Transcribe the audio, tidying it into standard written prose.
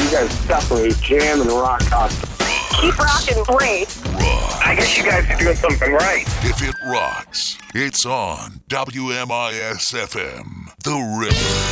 You guys separate jam and rock concert. Keep rocking great. Rock. I guess you guys are doing something right. If it rocks, it's on WMIS FM, The River.